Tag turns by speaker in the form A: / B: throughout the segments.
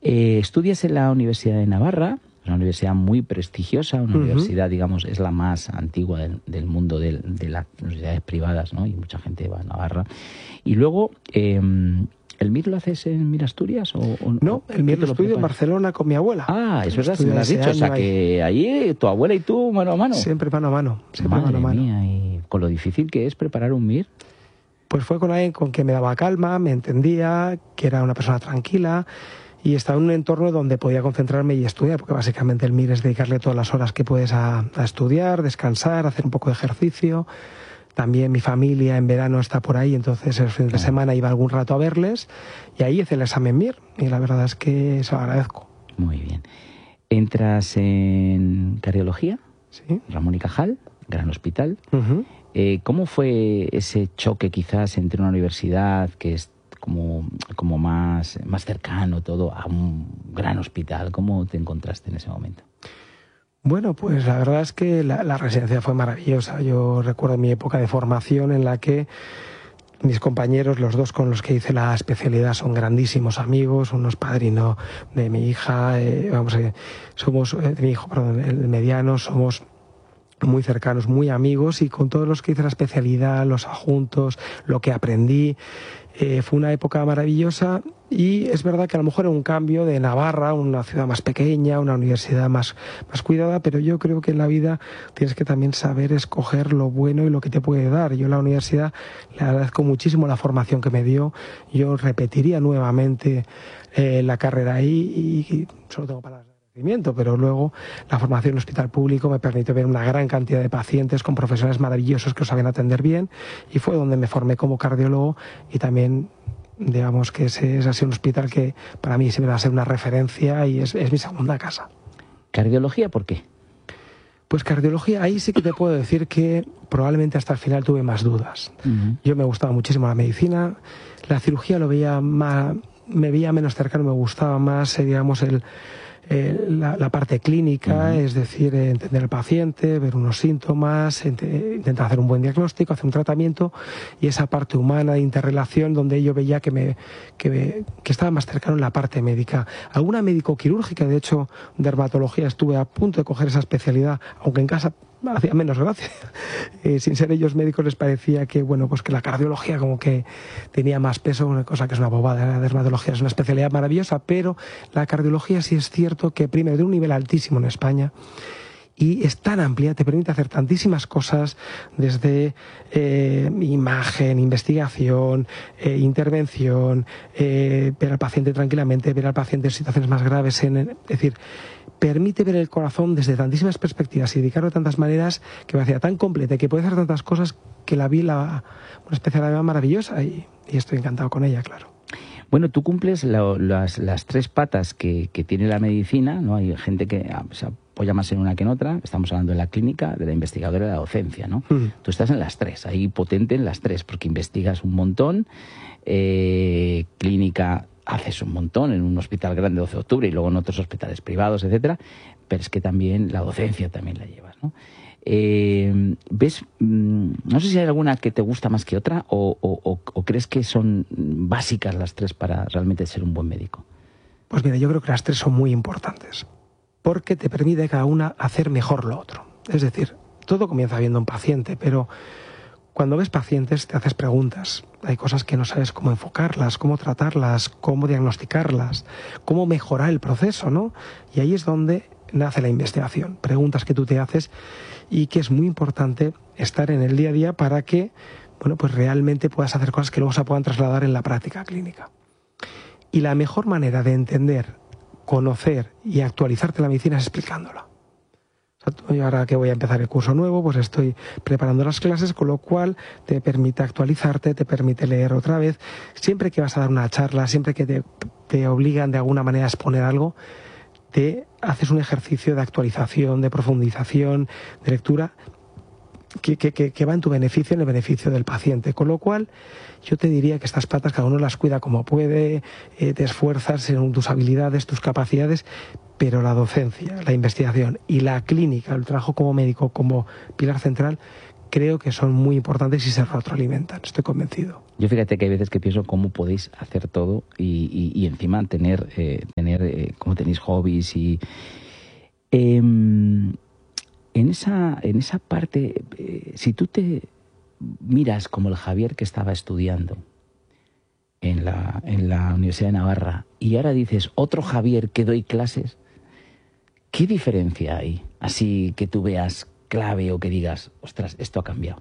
A: Estudias en la Universidad de Navarra, una universidad muy prestigiosa, una universidad, digamos, es la más antigua del mundo de las universidades privadas, ¿no? Y mucha gente va a Navarra. Y luego, ¿el MIR lo haces en MIR Asturias?
B: No, el MIR lo estudio en Barcelona con mi abuela.
A: Ah, es verdad, me lo has dicho. O sea, que ahí tu abuela y tú mano a mano.
B: Siempre mano a mano.
A: Madre mía, y con lo difícil que es preparar un MIR.
B: Pues fue con alguien con que me daba calma, me entendía, que era una persona tranquila y estaba en un entorno donde podía concentrarme y estudiar, porque básicamente el MIR es dedicarle todas las horas que puedes a estudiar, descansar, hacer un poco de ejercicio. También mi familia en verano está por ahí, entonces el fin de semana iba algún rato a verles y ahí hice el examen MIR y la verdad es que se lo agradezco.
A: Muy bien. Entras en cardiología,
B: sí.
A: Ramón y Cajal, gran hospital. ¿Cómo fue ese choque quizás entre una universidad que es como más cercano todo a un gran hospital? ¿Cómo te encontraste en ese momento?
B: Bueno, pues la verdad es que la residencia fue maravillosa. Yo recuerdo mi época de formación en la que mis compañeros, los dos con los que hice la especialidad, son grandísimos amigos, uno es padrino de mi hija, somos, de mi hijo, perdón, el mediano, somos muy cercanos, muy amigos, y con todos los que hice la especialidad, los adjuntos, lo que aprendí, fue una época maravillosa. Y es verdad que a lo mejor era un cambio de Navarra, una ciudad más pequeña, una universidad más cuidada, pero yo creo que en la vida tienes que también saber escoger lo bueno y lo que te puede dar. Yo en la universidad le agradezco muchísimo la formación que me dio. Yo repetiría nuevamente la carrera ahí y solo tengo palabras de agradecimiento, pero luego la formación en el hospital público me permitió ver una gran cantidad de pacientes con profesionales maravillosos que os saben atender bien, y fue donde me formé como cardiólogo. Y también digamos que ese ha sido un hospital que para mí siempre va a ser una referencia y es mi segunda casa.
A: ¿Cardiología por qué?
B: Pues cardiología, ahí sí que te puedo decir que probablemente hasta el final tuve más dudas. Yo me gustaba muchísimo la medicina, la cirugía me veía menos cercano, me gustaba más, digamos, la parte clínica, es decir, entender al paciente, ver unos síntomas, intentar hacer un buen diagnóstico, hacer un tratamiento, y esa parte humana de interrelación donde yo veía que estaba más cercano en la parte médica. Alguna médico-quirúrgica, de hecho, dermatología, estuve a punto de coger esa especialidad, aunque en casa hacía menos gracia. Sin ser ellos médicos les parecía que, bueno, pues que la cardiología como que tenía más peso, una cosa que es una bobada. La dermatología es una especialidad maravillosa, pero la cardiología sí es cierto que primero de un nivel altísimo en España, y es tan amplia, te permite hacer tantísimas cosas, desde imagen, investigación, intervención, ver al paciente tranquilamente, ver al paciente en situaciones más graves, es decir, permite ver el corazón desde tantísimas perspectivas y dedicarlo de tantas maneras, que me hacía tan completa y que puede hacer tantas cosas, que la vi una especialidad maravillosa, y estoy encantado con ella, claro.
A: Bueno, tú cumples las tres patas que tiene la medicina, ¿no? Hay gente que se apoya más en una que en otra. Estamos hablando de la clínica, de la investigadora y de la docencia, ¿no? Tú estás en las tres, ahí potente en las tres, porque investigas un montón, clínica haces un montón en un hospital grande, 12 de octubre, y luego en otros hospitales privados, etcétera, pero es que también la docencia también la llevas, ¿no? ¿Ves? No sé si hay alguna que te gusta más que otra, o crees que son básicas las tres para realmente ser un buen médico.
B: Pues mira, yo creo que las tres son muy importantes, porque te permite cada una hacer mejor lo otro. Es decir, todo comienza viendo un paciente, pero cuando ves pacientes te haces preguntas. Hay cosas que no sabes cómo enfocarlas, cómo tratarlas, cómo diagnosticarlas, cómo mejorar el proceso, ¿no? Y ahí es donde nace la investigación. Preguntas que tú te haces, y que es muy importante estar en el día a día para que, bueno, pues realmente puedas hacer cosas que luego se puedan trasladar en la práctica clínica. Y la mejor manera de entender, conocer y actualizarte la medicina es explicándola. Y ahora que voy a empezar el curso nuevo, pues estoy preparando las clases, con lo cual te permite actualizarte, te permite leer otra vez. Siempre que vas a dar una charla, siempre que te obligan de alguna manera a exponer algo, te haces un ejercicio de actualización, de profundización, de lectura, que va en tu beneficio, en el beneficio del paciente. Con lo cual, yo te diría que estas patas cada uno las cuida como puede, te esfuerzas en tus habilidades, tus capacidades, pero la docencia, la investigación y la clínica, el trabajo como médico, como pilar central, creo que son muy importantes y se retroalimentan, estoy convencido.
A: Yo fíjate que hay veces que pienso cómo podéis hacer todo y encima tener cómo tenéis hobbies y en esa parte, si tú te miras como el Javier que estaba estudiando en la Universidad de Navarra y ahora dices otro Javier que doy clases, ¿qué diferencia hay? Así que tú veas clave o que digas, ostras, esto ha cambiado.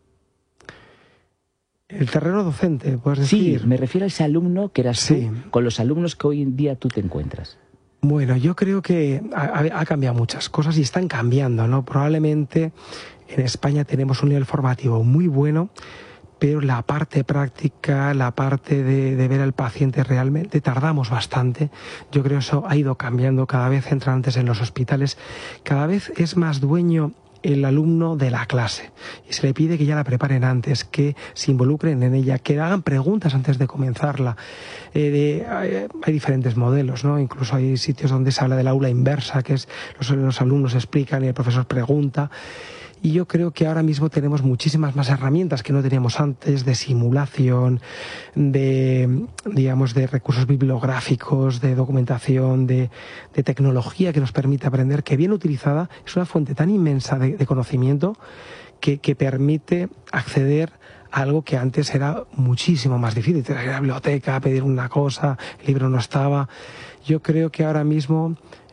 B: El terreno docente, puedes decir.
A: Sí, me refiero a ese alumno que eras tú, con los alumnos que hoy en día tú te encuentras.
B: Bueno, yo creo que ha cambiado muchas cosas y están cambiando, ¿no? Probablemente en España tenemos un nivel formativo muy bueno, pero la parte práctica, la parte de ver al paciente realmente, tardamos bastante. Yo creo que eso ha ido cambiando, cada vez entran antes en los hospitales, cada vez es más dueño el alumno de la clase y se le pide que ya la preparen antes, que se involucren en ella, que hagan preguntas antes de comenzarla. Hay diferentes modelos, ¿no? Incluso hay sitios donde se habla del aula inversa, que es los alumnos explican y el profesor pregunta. Y yo creo que ahora mismo tenemos muchísimas más herramientas que no teníamos antes, de simulación, de recursos bibliográficos, de documentación, de tecnología que nos permite aprender, que bien utilizada es una fuente tan inmensa de conocimiento que permite acceder a algo que antes era muchísimo más difícil. Tener que ir a la biblioteca, pedir una cosa, el libro no estaba. Yo creo que ahora mismo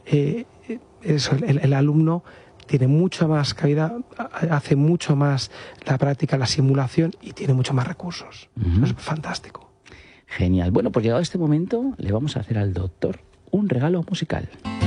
B: el alumno tiene mucha más cabida, hace mucho más la práctica, la simulación y tiene mucho más recursos. Eso es fantástico.
A: Genial. Bueno, pues llegado este momento le vamos a hacer al doctor un regalo musical.